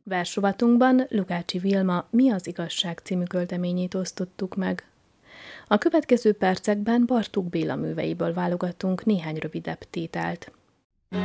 Versrovatunkban Lukácsi Vilma Mi az igazság című költeményét osztottuk meg. A következő percekben Bartók Béla műveiből válogatunk néhány rövidebb tételt.